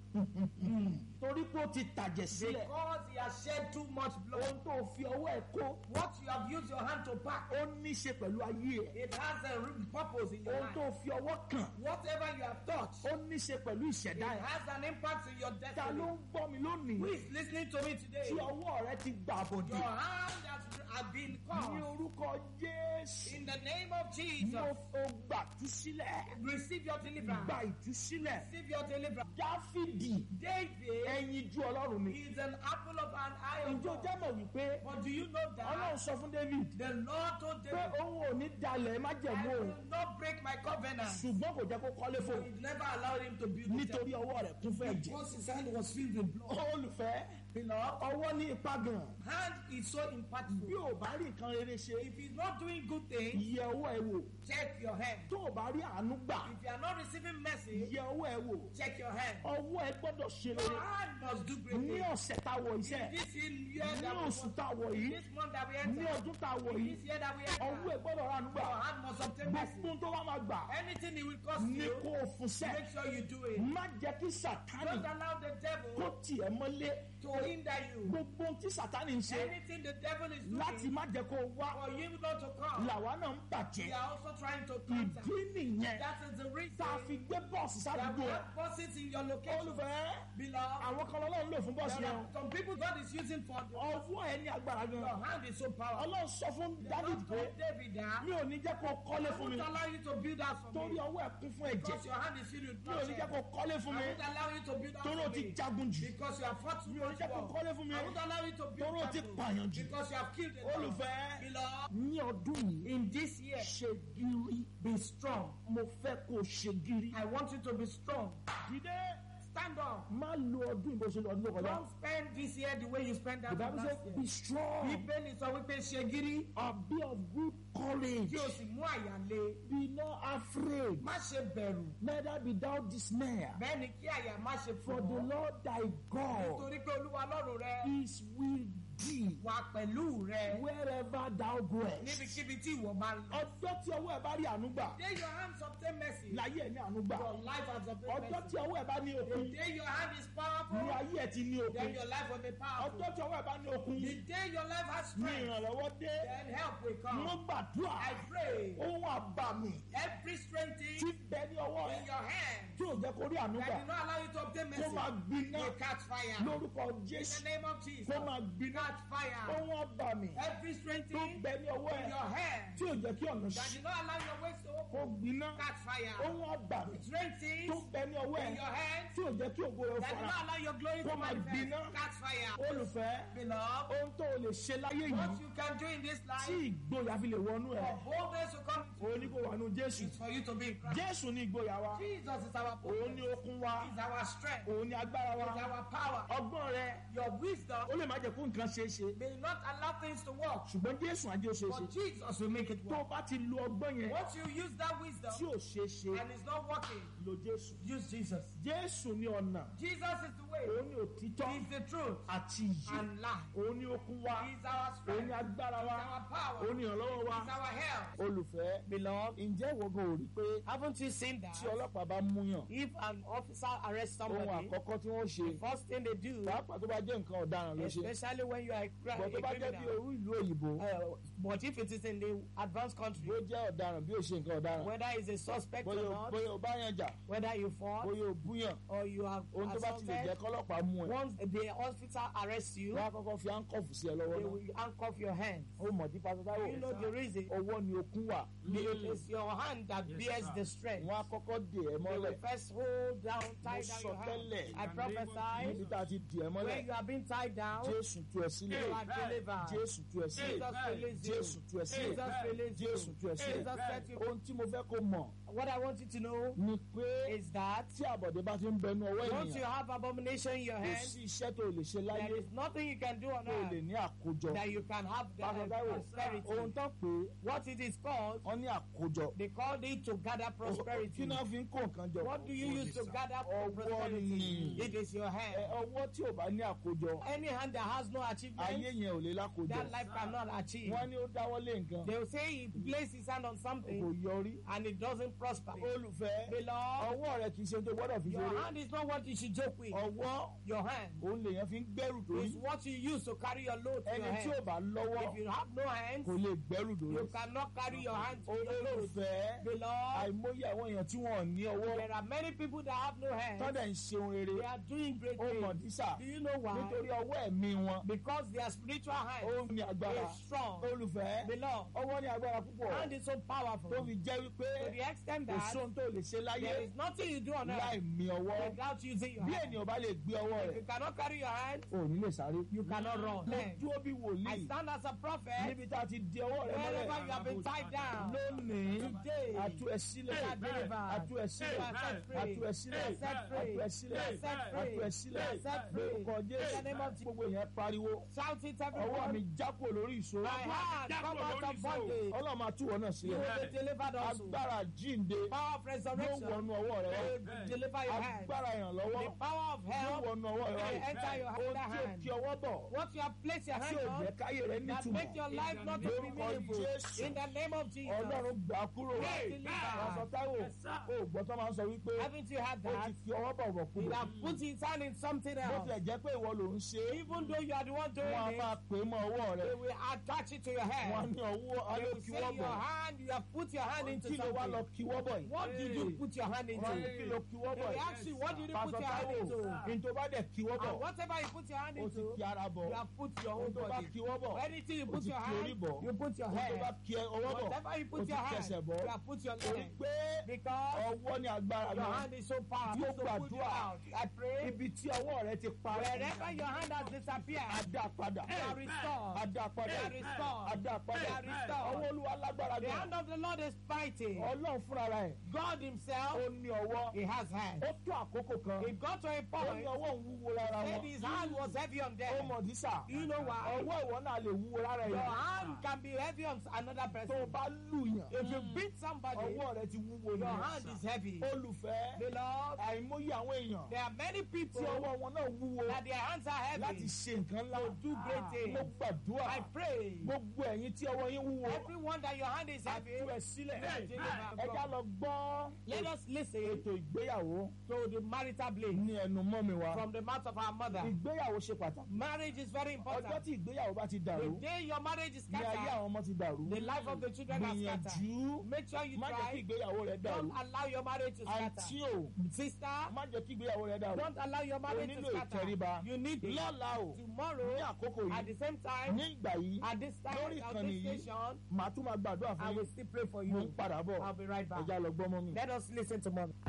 Speaker 1: Torí pé ó ti tàjẹ̀ sílẹ̀.
Speaker 2: Because he has shed too much blood.
Speaker 1: Ohun tó fi ọwọ́ ẹ̀ kó,
Speaker 2: What you have used your hand to pack,
Speaker 1: ó ní í ṣe pẹ̀lú ayé ẹ̀.
Speaker 2: it has a real purpose in your
Speaker 1: Ohun
Speaker 2: life.
Speaker 1: tó fi ọwọ́ kàn,
Speaker 2: Whatever you have touched,
Speaker 1: ó ní í ṣe pẹ̀lú
Speaker 2: it
Speaker 1: ìṣẹ̀dá ẹ̀.
Speaker 2: has an impact in your
Speaker 1: Ta
Speaker 2: destiny.
Speaker 1: ló ń gbọ́ mi lónìí?
Speaker 2: Who is listening to me today?
Speaker 1: Tí ọwọ́ rẹ ti gbà bòdì.
Speaker 2: Your hand has, has been
Speaker 1: Ní
Speaker 2: caught.
Speaker 1: orúkọ Jésù,
Speaker 2: In the name of Jesus,
Speaker 1: mo ò gbà ìtúsílẹ̀.
Speaker 2: receive your deliverance.
Speaker 1: Gba ìtúsílẹ̀.
Speaker 2: Receive your deliverance.
Speaker 1: Dáfídì,
Speaker 2: David
Speaker 1: ẹyinjú Ọlọ́run ni.
Speaker 2: is an apple of an eye of
Speaker 1: Ǹjẹ́ o
Speaker 2: God.
Speaker 1: jẹ́ mọ̀ wípé
Speaker 2: But do you know
Speaker 1: Ọlọ́run
Speaker 2: that
Speaker 1: sọ fún David
Speaker 2: the Lord told
Speaker 1: pé
Speaker 2: David,
Speaker 1: òun ò ní dalẹ̀
Speaker 2: I
Speaker 1: májẹ̀mú òun,
Speaker 2: will not break my covenant.
Speaker 1: ṣùgbọ́n kò jẹ́ kó kọ́lé
Speaker 2: So
Speaker 1: fóun
Speaker 2: he never allowed him to build the temple.
Speaker 1: nítorí ọwọ́ rẹ̀ kún fún ẹ̀jẹ̀.
Speaker 2: Because his hand was filled with blood.
Speaker 1: Olùfẹ́,
Speaker 2: Beloved,
Speaker 1: ọwọ́ ní ipa gan.
Speaker 2: hand is so impactful.
Speaker 1: Bí o bá rí nǹkan rere ṣe,
Speaker 2: If he's not doing good things,
Speaker 1: yẹ ọwọ́ ẹ wò.
Speaker 2: check your hand.
Speaker 1: Tó o bá rí àánú gbà,
Speaker 2: If you are not receiving mercy,
Speaker 1: yẹ ọwọ́ ẹ wò.
Speaker 2: check your hand.
Speaker 1: Ọwọ́ ẹ gbọ́dọ̀ ṣe
Speaker 2: Your
Speaker 1: rere.
Speaker 2: hand must do great
Speaker 1: Ní
Speaker 2: things.
Speaker 1: ọ̀sẹ̀ tá a wọ̀ iṣẹ́,
Speaker 2: This year
Speaker 1: ní
Speaker 2: that we
Speaker 1: oṣù tá a wọ̀
Speaker 2: in
Speaker 1: yìí,
Speaker 2: this month that we
Speaker 1: ní
Speaker 2: enter,
Speaker 1: ọdún tá a wọ̀
Speaker 2: in
Speaker 1: yìí,
Speaker 2: this year that we
Speaker 1: ọwọ́
Speaker 2: enter,
Speaker 1: ẹ gbọ́dọ̀ ránú gbà.
Speaker 2: your hand must obtain mercy.
Speaker 1: Gbogbo tó bá máa gbà
Speaker 2: Anything it will cost
Speaker 1: ní
Speaker 2: you,
Speaker 1: kó o fún sẹ́.
Speaker 2: make sure you do it.
Speaker 1: Má jẹ́ kí Sàtánì
Speaker 2: Don't allow the
Speaker 1: kó
Speaker 2: devil
Speaker 1: tì ẹ́ mọ́lé.
Speaker 2: to hinder you.
Speaker 1: Gbogbo ohun tí Sàtánì ń ṣe
Speaker 2: Anything the devil is
Speaker 1: láti
Speaker 2: doing
Speaker 1: má jẹ́ kó o wá,
Speaker 2: for you not to come,
Speaker 1: làwa náà ń
Speaker 2: we
Speaker 1: bàjẹ́.
Speaker 2: are also trying to counter.
Speaker 1: Ìdí nìyẹn
Speaker 2: That is the reason
Speaker 1: tá a fi gbé bọ́ọ̀sì
Speaker 2: that
Speaker 1: sádùúgbò
Speaker 2: we
Speaker 1: ẹ̀.
Speaker 2: have buses in your location.
Speaker 1: Olùfẹ́,
Speaker 2: Beloved,
Speaker 1: àwọn kan lọ́lọ́run lò fún bọ́ọ̀sì
Speaker 2: there
Speaker 1: yẹn.
Speaker 2: are some people God is using for the
Speaker 1: Ọwọ́ ẹ ní agbára
Speaker 2: your
Speaker 1: gan.
Speaker 2: hand is so powerful.
Speaker 1: Ọlọ́run sọ fún
Speaker 2: The
Speaker 1: David
Speaker 2: Lord
Speaker 1: pé
Speaker 2: told David that
Speaker 1: mi ò ní jẹ́ kó o kọ́lé
Speaker 2: I
Speaker 1: fún mi
Speaker 2: won't allow you to build house for
Speaker 1: torí
Speaker 2: me
Speaker 1: ọwọ́ ẹ kún fún ẹ̀jẹ̀.
Speaker 2: because your hand is filled with
Speaker 1: Mi ò ní jẹ́
Speaker 2: bloodshed.
Speaker 1: kó o kọ́lé fún
Speaker 2: I
Speaker 1: mi
Speaker 2: won't allow you to build
Speaker 1: torí o
Speaker 2: house for
Speaker 1: ti
Speaker 2: me
Speaker 1: jagun jù.
Speaker 2: because you have fought too
Speaker 1: Mi ò ní
Speaker 2: much
Speaker 1: jẹ́ kó o
Speaker 2: war.
Speaker 1: kọ́lé fún mi
Speaker 2: I won't allow you to build
Speaker 1: torí o ti
Speaker 2: battle
Speaker 1: pààyàn jù.
Speaker 2: because you have killed a lot.
Speaker 1: Olùfẹ́,
Speaker 2: Beloved,
Speaker 1: ní ọdún yìí
Speaker 2: in this year,
Speaker 1: ṣe gírí.
Speaker 2: be strong.
Speaker 1: Mo fẹ́ kó o ṣe gírí.
Speaker 2: I want you to be strong.
Speaker 1: Dìde,
Speaker 2: Stand up.
Speaker 1: má lo ọdún ìbò ṣe lọ ọdún tó kọjá.
Speaker 2: Don't spend this year the way you spent that
Speaker 1: The
Speaker 2: one
Speaker 1: Bible
Speaker 2: last
Speaker 1: says
Speaker 2: year.
Speaker 1: be strong
Speaker 2: Bíbélì sọ wípé ṣe gírí
Speaker 1: and be of good courage.
Speaker 2: kí o sì mú àyà le.
Speaker 1: Be not afraid,
Speaker 2: Má ṣe bẹ̀rù.
Speaker 1: neither be thou dismayed.
Speaker 2: Bẹ́ẹ̀ ni kí àyà má ṣe
Speaker 1: For
Speaker 2: fò
Speaker 1: the
Speaker 2: ọ́.
Speaker 1: Lord thy God
Speaker 2: Nítorí pé Olúwa Ọlọ́run rẹ
Speaker 1: is with thee
Speaker 2: wà pẹ̀lú rẹ
Speaker 1: wherever thou goest.
Speaker 2: níbikíbi tí ìwọ bá lọ.
Speaker 1: Ọjọ́ tí ọwọ́ ẹ bá rí àánú gbà,
Speaker 2: The day your hands obtain mercy,
Speaker 1: láyé ẹ ní àánú gbà.
Speaker 2: your life has obtained
Speaker 1: Ọjọ́
Speaker 2: mercy.
Speaker 1: tí ọwọ́ ẹ bá ní
Speaker 2: The
Speaker 1: okun,
Speaker 2: day your hand is
Speaker 1: ní
Speaker 2: powerful,
Speaker 1: ayé ẹ ti ní
Speaker 2: then
Speaker 1: okun.
Speaker 2: your life will be powerful.
Speaker 1: Ọjọ́ tí ọwọ́ ẹ bá ní okun,
Speaker 2: The day your life has
Speaker 1: ní
Speaker 2: strength,
Speaker 1: ìrànlọ́wọ́ dé.
Speaker 2: then help will
Speaker 1: Mo
Speaker 2: come.
Speaker 1: gbàdúrà
Speaker 2: I pray
Speaker 1: ohun àbàmì
Speaker 2: every strength
Speaker 1: tí
Speaker 2: in
Speaker 1: bẹ ní ọwọ́ ẹ
Speaker 2: your hand
Speaker 1: tí ò jẹ́ kó rí àánú
Speaker 2: that
Speaker 1: gbà
Speaker 2: did not allow you to obtain
Speaker 1: kó
Speaker 2: mercy
Speaker 1: máa gbiná
Speaker 2: will catch fire.
Speaker 1: lórúkọ
Speaker 2: In
Speaker 1: Jésù
Speaker 2: the name of Jesus,
Speaker 1: kó máa gbiná.
Speaker 2: catch fire.
Speaker 1: Ohun àbàmì
Speaker 2: Every strength
Speaker 1: tó
Speaker 2: in
Speaker 1: bẹ ní ọwọ́ ẹ
Speaker 2: your hand
Speaker 1: tí ò jẹ́ kí ọ̀nà
Speaker 2: that
Speaker 1: ṣí
Speaker 2: did not allow your ways to
Speaker 1: kó
Speaker 2: open,
Speaker 1: gbiná.
Speaker 2: catch fire.
Speaker 1: Ohun àbàmì
Speaker 2: Strength
Speaker 1: tó
Speaker 2: in
Speaker 1: bẹ ní ọwọ́ ẹ
Speaker 2: in your hand
Speaker 1: tí ò jẹ́ kí ògo rẹ
Speaker 2: that did
Speaker 1: fara.
Speaker 2: not allow your glory
Speaker 1: Kó
Speaker 2: to
Speaker 1: máa
Speaker 2: manifest,
Speaker 1: gbiná.
Speaker 2: catch fire.
Speaker 1: Olùfẹ́,
Speaker 2: Beloved,
Speaker 1: ohun tó o lè ṣe láyé yìí
Speaker 2: what you can do in this
Speaker 1: tí
Speaker 2: life
Speaker 1: ìgboyà fi lè wọnú ẹ,
Speaker 2: for boldness to come
Speaker 1: òun ní kó wà nù Jésù.
Speaker 2: is for you to be in Christ.
Speaker 1: Jésù ní ìgboyà wa,
Speaker 2: Jesus is our
Speaker 1: òun ní
Speaker 2: boldness,
Speaker 1: okun wa,
Speaker 2: is our strength,
Speaker 1: òun ní agbára
Speaker 2: is
Speaker 1: wa.
Speaker 2: our power.
Speaker 1: Ọgbọ́n rẹ
Speaker 2: Your wisdom
Speaker 1: ó lè má jẹ́ kó nǹkan ṣe é ṣe,
Speaker 2: may not allow things to work,
Speaker 1: ṣùgbọ́n Jésù á jẹ́ ó ṣe é ṣe.
Speaker 2: but Jesus will make it
Speaker 1: Tó o
Speaker 2: work.
Speaker 1: bá ti lo ọgbọ́n yẹn
Speaker 2: Once you use that
Speaker 1: tí
Speaker 2: wisdom
Speaker 1: ò ṣe é ṣe,
Speaker 2: and it's not working,
Speaker 1: lo Jésù.
Speaker 2: use Jesus.
Speaker 1: Jésù ní ọ̀nà,
Speaker 2: Jesus is the way,
Speaker 1: òun ní òtítọ́
Speaker 2: He is the truth
Speaker 1: àti ìyè,
Speaker 2: and life.
Speaker 1: òun ní okun wa,
Speaker 2: He is our
Speaker 1: òun
Speaker 2: strength,
Speaker 1: ní agbára
Speaker 2: He is
Speaker 1: wa,
Speaker 2: our power,
Speaker 1: òun ní ìrànlọ́wọ́ wa.
Speaker 2: He is our help.
Speaker 1: Olùfẹ́,
Speaker 2: Beloved,
Speaker 1: ǹjẹ́ ìwọ gan ò rí pé
Speaker 2: haven't you seen
Speaker 1: tí
Speaker 2: that?
Speaker 1: ọlọ́pàá bá mú yàn,
Speaker 2: If an officer arrests
Speaker 1: ohun
Speaker 2: somebody,
Speaker 1: àkọ́kọ́ tí wọ́n ṣe
Speaker 2: the first thing they do,
Speaker 1: pàápàá tó bá jẹ́ nǹkan ọ̀daràn ló ṣe
Speaker 2: especially when you are a, cri-
Speaker 1: bọ̀ tó
Speaker 2: a
Speaker 1: bá jẹ́ bí
Speaker 2: criminal,
Speaker 1: orú ìlú òyìnbó
Speaker 2: uh, but if it is in the advanced country,
Speaker 1: bó jẹ́ ọ̀daràn bí ó ṣe nǹkan ọ̀daràn
Speaker 2: whether it's a suspect or
Speaker 1: bóyá
Speaker 2: not,
Speaker 1: bóyá o bá yàn jà
Speaker 2: whether you fought
Speaker 1: bóyá o búyàn
Speaker 2: or you have
Speaker 1: ohun tó bá ti lè jẹ́
Speaker 2: assaulted,
Speaker 1: kọ́lọ́pàá mú ẹ
Speaker 2: once the hospital arrests you,
Speaker 1: wọ́n á kọ́kọ́ fi áńkọ́fù sí ẹ lọ́wọ́
Speaker 2: they
Speaker 1: náà
Speaker 2: will handcuff your hands.
Speaker 1: ó mọ̀ tí pásítọ̀
Speaker 2: You know the reason.
Speaker 1: ọwọ́ ni okun wà
Speaker 2: It is your hand that
Speaker 3: Yes,
Speaker 2: bears
Speaker 3: sir.
Speaker 2: the strength.
Speaker 1: wọ́n á kọ́kọ́ dè ẹ́
Speaker 2: They
Speaker 1: mọ́lẹ̀
Speaker 2: will first hold down, tie
Speaker 1: mo
Speaker 2: down
Speaker 1: sọ
Speaker 2: your hand.
Speaker 1: tẹ́lẹ̀
Speaker 2: I prophesy
Speaker 1: níbi tá a ti dè ẹ́ mọ́lẹ̀
Speaker 2: when you have been tied down,
Speaker 1: Jésù tú ẹ sílẹ̀
Speaker 2: you are delivered.
Speaker 1: Jésù tú ẹ sílẹ̀
Speaker 2: Jesus release you.
Speaker 1: Jésù tú ẹ sílẹ̀
Speaker 2: Jesus release you.
Speaker 1: Jésù tú ẹ sílẹ̀
Speaker 2: Jesus set you.
Speaker 1: ohun tí mo fẹ́ kó mọ̀
Speaker 2: What I want you to know
Speaker 1: ni pé
Speaker 2: is that
Speaker 1: tí àbọ̀dé bá ti ń bẹnu ọwọ́
Speaker 2: once you
Speaker 1: ènìyàn
Speaker 2: have abomination in your
Speaker 1: kò
Speaker 2: hand,
Speaker 1: sí iṣẹ́ tó lè ṣe láyé
Speaker 2: there is nothing you can do on
Speaker 1: tó lè
Speaker 2: earth
Speaker 1: ní àkójọ
Speaker 2: that you can have the
Speaker 1: Pastor
Speaker 2: uh,
Speaker 1: Taiwo, ohun
Speaker 2: prosperity.
Speaker 1: tán pé
Speaker 2: What it is called,
Speaker 1: wọ́n ní àkójọ
Speaker 2: they called it to gather
Speaker 1: kí
Speaker 2: prosperity.
Speaker 1: náà fi ń kó nǹkan jọ
Speaker 2: What do you use to gather
Speaker 1: Ọwọ́
Speaker 2: prosperity?
Speaker 1: ni.
Speaker 2: It is your
Speaker 1: Ẹ,
Speaker 2: hand.
Speaker 1: ọwọ́ tí ò bá ní àkójọ
Speaker 2: Any hand that has no
Speaker 1: ayé
Speaker 2: achievement,
Speaker 1: yẹn ò lè lákójọ
Speaker 2: that life cannot achieve.
Speaker 1: wọ́n ní ó dáwọ́lé nǹkan
Speaker 2: They will say he placed his hand on
Speaker 1: kò
Speaker 2: something
Speaker 1: yọrí
Speaker 2: and it doesn't prosper.
Speaker 1: olùfẹ́
Speaker 2: Beloved,
Speaker 1: ọwọ́ rẹ kì í ṣe ohun tó gbọ́dọ̀ fi
Speaker 2: your
Speaker 1: ṣeré
Speaker 2: hand is not what you should joke with.
Speaker 1: ọwọ́
Speaker 2: Your hand
Speaker 1: òun lèèyàn fi ń gbẹ́rù dórí
Speaker 2: is what you use to carry your load to
Speaker 1: ẹni
Speaker 2: your
Speaker 1: tí ò
Speaker 2: hand.
Speaker 1: bá lọ́wọ́
Speaker 2: If you have no hands,
Speaker 1: kò lè gbẹ́rù dórí
Speaker 2: you cannot carry your hand to your load.
Speaker 1: olùfẹ́
Speaker 2: Beloved,
Speaker 1: àìmọye àwọn èèyàn tí wọn ò ní ọwọ́
Speaker 2: there are many people that have no hands.
Speaker 1: tọ́dẹ̀ ń ṣe ohun rere
Speaker 2: They are doing great
Speaker 1: ó mọ̀
Speaker 2: things.
Speaker 1: dísà
Speaker 2: Do you know why?
Speaker 1: nítorí ọwọ́ ẹ̀mí wọn
Speaker 2: Because their spiritual hand
Speaker 1: ó ní agbára
Speaker 2: is strong.
Speaker 1: olùfẹ́
Speaker 2: Beloved,
Speaker 1: ọwọ́ ní agbára púpọ̀
Speaker 2: hand is so powerful
Speaker 1: tó
Speaker 2: to
Speaker 1: fi jẹ́ wípé
Speaker 2: the extent
Speaker 1: kò
Speaker 2: that
Speaker 1: sóhun tó lè ṣe láyé
Speaker 2: there is nothing you do on
Speaker 1: láì
Speaker 2: earth
Speaker 1: mí ọwọ́
Speaker 2: without using your
Speaker 1: bí
Speaker 2: hand.
Speaker 1: ènìyàn bá lè gbé ọwọ́
Speaker 2: If you
Speaker 1: rẹ̀
Speaker 2: cannot carry your hand,
Speaker 1: ò ní lè sáré
Speaker 2: you cannot run.
Speaker 1: mo dúró bí
Speaker 2: I
Speaker 1: wòlíì
Speaker 2: stand as a prophet.
Speaker 1: níbi tá a ti di ọwọ́ rẹ̀
Speaker 2: Wherever
Speaker 1: mọ́lẹ̀
Speaker 2: you have been tied down,
Speaker 1: lónìí
Speaker 2: today,
Speaker 1: àtú ẹ sílẹ̀
Speaker 2: you are delivered.
Speaker 1: àtú ẹ sílẹ̀
Speaker 2: You are set free.
Speaker 1: àtú ẹ sílẹ̀
Speaker 2: You are set free.
Speaker 1: àtú ẹ sílẹ̀
Speaker 2: You are set free.
Speaker 1: àtú ẹ sílẹ̀
Speaker 2: You are set free.
Speaker 1: lórúkọ
Speaker 2: In the
Speaker 1: Jésù
Speaker 2: name of Jesus.
Speaker 1: gbogbo yẹn pariwo
Speaker 2: Shout it,
Speaker 1: ọwọ́
Speaker 2: everyone.
Speaker 1: mi jápò lórí ìṣòro
Speaker 2: My hand come out of bondage.
Speaker 1: Ọlọ́run máa tú wọn náà
Speaker 2: You
Speaker 1: sílẹ̀
Speaker 2: will be delivered also.
Speaker 1: agbára jíǹde
Speaker 2: Power of
Speaker 1: yóò
Speaker 2: resurrection
Speaker 1: wọnú ọwọ́ rẹ wá.
Speaker 2: will deliver your hand.
Speaker 1: agbára ìrànlọ́wọ́
Speaker 2: The power of
Speaker 1: yóò
Speaker 2: help
Speaker 1: wọnú ọwọ́ rẹ
Speaker 2: will
Speaker 1: wá.
Speaker 2: enter your
Speaker 1: ohun
Speaker 2: other
Speaker 1: tí o
Speaker 2: hand.
Speaker 1: kí ọwọ́ bọ̀
Speaker 2: What you have placed your
Speaker 1: tí
Speaker 2: hand
Speaker 1: ò
Speaker 2: on
Speaker 1: jẹ́ káyé rẹ
Speaker 2: that
Speaker 1: nítumọ̀
Speaker 2: make your life not to be
Speaker 1: lórúkọ
Speaker 2: meaningful.
Speaker 1: Jésù
Speaker 2: In the name of Jesus.
Speaker 1: Ọlọ́run gbà kúrò
Speaker 2: Amen.
Speaker 1: Pastor Taiwo ó gbọ́ tó máa ń sọ wípé
Speaker 2: Haven't you had
Speaker 1: ó
Speaker 2: that?
Speaker 1: ti fi ọwọ́ bọ̀ bọ̀
Speaker 2: He
Speaker 1: kúrò
Speaker 2: have put his hand in something
Speaker 1: bó
Speaker 2: else.
Speaker 1: tilẹ̀ jẹ́ pé ìwọ ló ń ṣe é
Speaker 2: Even though you are the one doing
Speaker 1: wọ́n á
Speaker 2: it,
Speaker 1: máa pè é mọ́ ọwọ́ rẹ
Speaker 2: they will attach it to your
Speaker 1: wọ́n á
Speaker 2: hand.
Speaker 1: ní ọwọ́
Speaker 2: They
Speaker 1: ayé
Speaker 2: will
Speaker 1: kí
Speaker 2: say
Speaker 1: wọ́
Speaker 2: your
Speaker 1: bọ̀
Speaker 2: hand, you have put your hand into
Speaker 1: kí ló wá lọ
Speaker 2: something.
Speaker 1: kí wọ́ bọ̀ yìí
Speaker 2: What did you put your hand into?
Speaker 1: wọ́n á ní kí ló kí wọ́
Speaker 2: They
Speaker 1: bọ̀
Speaker 2: will
Speaker 1: yìí
Speaker 2: ask you, what did you put
Speaker 1: Pastor
Speaker 2: your hand
Speaker 1: Taiwo
Speaker 2: into?
Speaker 1: ní tó bá dẹ̀ kí wọ́ bọ̀
Speaker 2: And whatever you put your hand
Speaker 1: ó ti
Speaker 2: into,
Speaker 1: kí ara bọ̀
Speaker 2: you have put your
Speaker 1: ohun
Speaker 2: whole
Speaker 1: tó bá
Speaker 2: body.
Speaker 1: kí wọ́ bọ̀
Speaker 2: Anything you
Speaker 1: ó
Speaker 2: put
Speaker 1: ti
Speaker 2: your
Speaker 1: kí orí
Speaker 2: hand,
Speaker 1: bọ̀
Speaker 2: you put your
Speaker 1: ohun tó bá
Speaker 2: hand.
Speaker 1: kí ọwọ́ bọ̀
Speaker 2: Whatever you
Speaker 1: ó
Speaker 2: put
Speaker 1: ti
Speaker 2: your
Speaker 1: kẹsẹ̀
Speaker 2: hand,
Speaker 1: bọ̀
Speaker 2: you have put your
Speaker 1: torí
Speaker 2: leg.
Speaker 1: pé
Speaker 2: Because
Speaker 1: ọwọ́ ní agbára
Speaker 2: your
Speaker 1: náà
Speaker 2: hand is so powerful.
Speaker 1: Yóò
Speaker 2: So put it
Speaker 1: gbàdúrà.
Speaker 2: out. I pray.
Speaker 1: ibi tí ọwọ́ rẹ ti parẹ́
Speaker 2: Wherever your hand has disappeared,
Speaker 1: adá padà
Speaker 2: they are restored.
Speaker 1: adá padà
Speaker 2: They are restored.
Speaker 1: adá padà
Speaker 2: They are restored.
Speaker 1: ọwọ́ Olúwa lágbára
Speaker 2: The
Speaker 1: gan
Speaker 2: hand of the Lord is fighting.
Speaker 1: Ọlọ́run fúnra rẹ̀
Speaker 2: God himself,
Speaker 1: ó ní ọwọ́
Speaker 2: he has hands.
Speaker 1: ó tó àkókò kan
Speaker 2: It got to a
Speaker 1: ó ní
Speaker 2: point
Speaker 1: ọwọ́ ń wúwo lára
Speaker 2: that
Speaker 1: wọn
Speaker 2: his hand was heavy on
Speaker 1: ó
Speaker 2: them.
Speaker 1: mọ̀ dísà
Speaker 2: You know why?
Speaker 1: ọwọ́ ìwọ náà lè wúwo lára
Speaker 2: Your
Speaker 1: yẹn
Speaker 2: hand can be heavy on another
Speaker 1: tó o
Speaker 2: person.
Speaker 1: bá lùyàn
Speaker 2: If you beat somebody,
Speaker 1: ọwọ́ rẹ ti wúwo
Speaker 2: your
Speaker 1: ní
Speaker 2: hand is heavy.
Speaker 1: olùfẹ́
Speaker 2: Beloved,
Speaker 1: àìmọye àwọn èèyàn
Speaker 2: there are many people
Speaker 1: tí ọwọ́ wọn náà wúwo
Speaker 2: that their hands are
Speaker 1: láti
Speaker 2: heavy
Speaker 1: ṣe nǹkan ńlá
Speaker 2: to do great things.
Speaker 1: mo gbàdúrà
Speaker 2: I pray.
Speaker 1: gbogbo ẹ̀yin tí ọwọ́ yín wúwo
Speaker 2: Everyone that your hand is heavy,
Speaker 1: tú ẹ sílẹ̀
Speaker 2: deliver.
Speaker 1: ẹ já lọ gbọ́
Speaker 2: Let us listen
Speaker 1: ètò ìgbéyàwó
Speaker 2: to the marital bliss
Speaker 1: ní ẹnu mọ́ mi wá
Speaker 2: from the mouth of our mother.
Speaker 1: ìgbéyàwó ṣe pàtàkì
Speaker 2: Marriage is very
Speaker 1: ọjọ́
Speaker 2: important.
Speaker 1: tí ìgbéyàwó bá ti
Speaker 2: The
Speaker 1: dàrú
Speaker 2: day your marriage is
Speaker 1: ní ayé
Speaker 2: scattered,
Speaker 1: àwọn ọmọ ti dàrú
Speaker 2: the life of the children are scattered.
Speaker 1: gbìyànjú
Speaker 2: Make sure you
Speaker 1: má jẹ́ kí
Speaker 2: try.
Speaker 1: ìgbéyàwó rẹ dàrú
Speaker 2: Don't allow your marriage to
Speaker 1: àǹtí
Speaker 2: scatter.
Speaker 1: o
Speaker 2: Sister,
Speaker 1: má jẹ́ kí ìgbéyàwó rẹ dàrú
Speaker 2: don't allow your
Speaker 1: o
Speaker 2: marriage to
Speaker 1: nílò
Speaker 2: scatter.
Speaker 1: ìtẹríba
Speaker 2: You need it.
Speaker 1: lọ́la o
Speaker 2: Tomorrow,
Speaker 1: ní àkókò
Speaker 2: at
Speaker 1: yìí
Speaker 2: the same time,
Speaker 1: ní ìgbà yìí
Speaker 2: at this time,
Speaker 1: lórí
Speaker 2: at
Speaker 1: ìkànnì
Speaker 2: this
Speaker 1: yìí
Speaker 2: station,
Speaker 1: màá tún máa gbàdúrà
Speaker 2: I
Speaker 1: fún
Speaker 2: will
Speaker 1: yín
Speaker 2: still pray for
Speaker 1: mo ń
Speaker 2: you.
Speaker 1: padà bọ̀
Speaker 2: I'll be right
Speaker 1: ẹ
Speaker 2: back.
Speaker 1: já lọ gbọ́ mọ́ mi.
Speaker 2: Let us listen to mommy.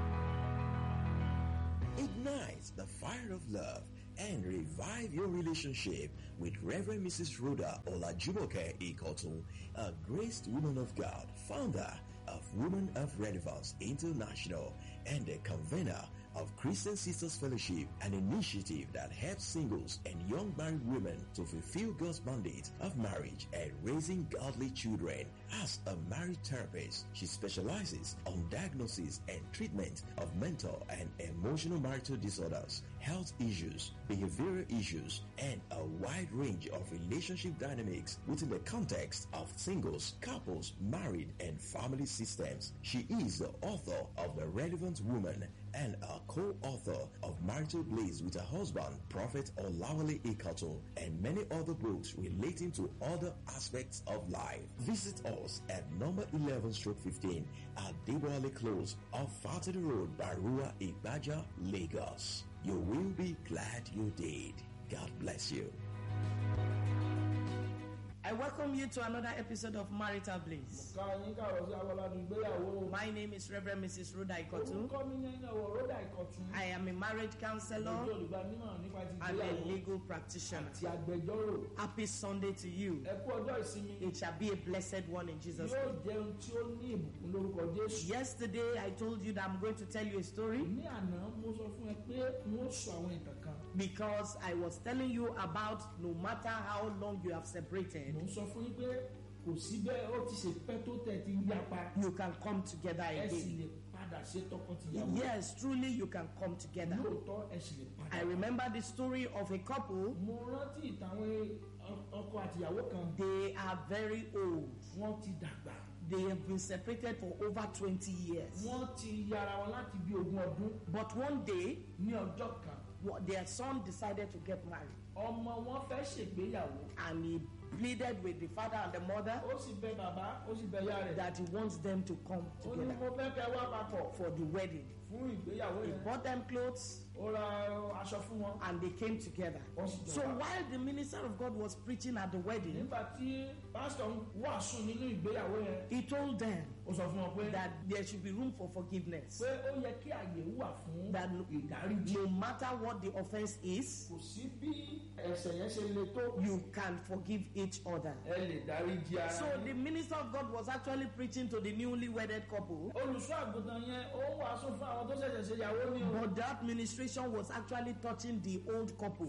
Speaker 4: Ignite the fire of love and revive your relationship with Reverend Missus Rhoda Olajumoke Ikotun, a graced woman of God, founder of Women of Relevance International and a convener of Christian Sisters Fellowship, an initiative that helps singles and young married women to fulfill God's mandate of marriage and raising godly children. As a marriage therapist, she specializes on diagnosis and treatment of mental and emotional marital disorders, health issues, behavioral issues, and a wide range of relationship dynamics within the context of singles, couples, married, and family systems. She is the author of The Relevant Woman and a co-author of Marital Blaze with her husband, Prophet Olawale Ikato, and many other books relating to other aspects of life. Visit us at number eleven stroke fifteen at Debole Close off Fatty Road, Barua, Ibaja, Lagos. You will be glad you did. God bless you.
Speaker 2: I welcome you to another episode of Marital Bliss. My name is Reverend Missus Rhoda Ikotu. I am a marriage counselor and a legal practitioner. Happy Sunday to you. It shall be a blessed one in Jesus' name. Yesterday I told you that I'm going to tell you a story because I was telling you about no matter how long you have separated, you can come together again. Yes, truly you can come together. I remember the story of a couple. They are very old. They have been separated for over twenty years. But one day, their son decided to get married. And he pleaded with the father and the mother that he wants them to come together for the wedding. He bought them clothes and they came together. So while the minister of God was preaching at the wedding, he told them that there should be room for forgiveness. That no matter what the offense is, you can forgive each other. So the minister of God was actually preaching to the newly wedded couple, but the administration was actually touching the old couple.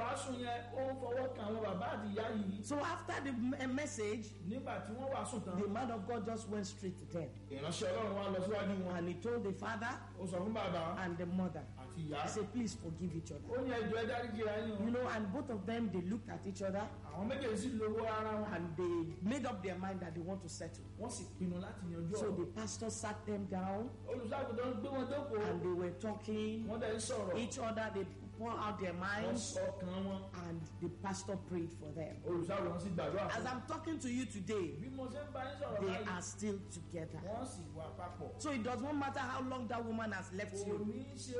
Speaker 2: So after the message, the man of God just went straight to them. And he told the father and the mother, he said, please forgive each other. You know, and both of them, they looked at each other and they made up their mind that they want to settle. So the pastor sat them down and they were talking each other. They pour out their minds and the pastor prayed for them. As I'm talking to you today, they are still together. So it does not matter how long that woman has left you.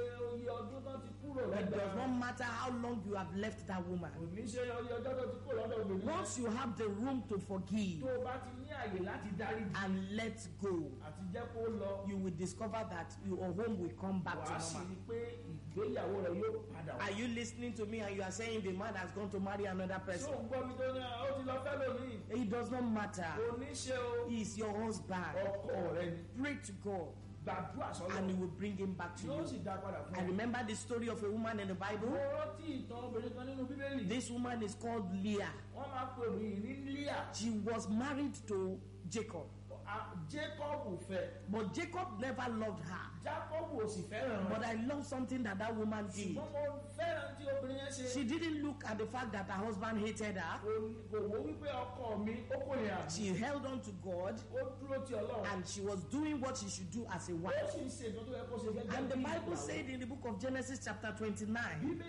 Speaker 2: It does not matter how long you have left that woman. Once you have the room to forgive and let go, you will discover that your home will come back to normal. Are you listening to me and you are saying the man has gone to marry another person? It does not matter. He is your husband. Pray to God and he will bring him back to you. I remember the story of a woman in the Bible. This woman is called Leah. She was married to Jacob. But Jacob never loved her. But I love something that that woman did. She didn't look at the fact that her husband hated her. She held on to God and she was doing what she should do as a wife. And the Bible said in the book of Genesis chapter twenty-nine,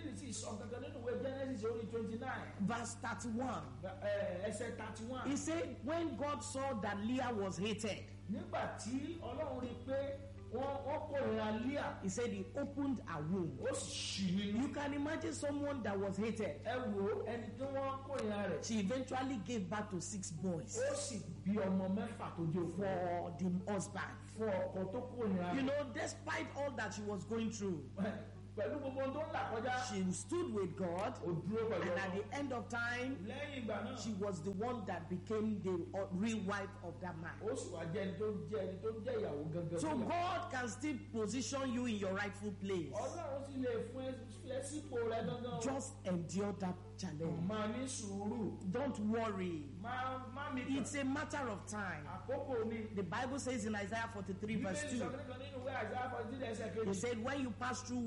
Speaker 2: verse thirty-one, he said when God saw that Leah was hated, he said he opened a womb. You can imagine someone that was hated. She eventually gave birth to six boys for the husband. You know, despite all that she was going through, she stood with God, and at the end of time, she was the one that became the real wife of that man. So God can still position you in your rightful place. Just endure that challenge. Don't worry. It's a matter of time. The Bible says in Isaiah forty-three verse two, he said when you pass through waters,